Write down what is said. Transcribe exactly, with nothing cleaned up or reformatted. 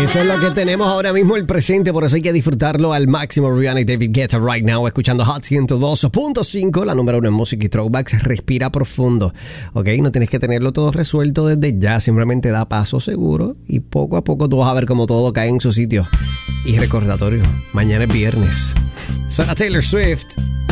Eso es lo que tenemos ahora mismo, el presente, por eso hay que disfrutarlo al máximo. Rihanna y David Guetta right now, escuchando Hot ciento dos punto cinco, la número uno en música y throwbacks. Respira profundo, ¿ok? No tienes que tenerlo todo resuelto desde ya, simplemente da paso seguro y poco a poco tú vas a ver cómo todo cae en su sitio. Y recordatorio, mañana es viernes. Suena Taylor Swift.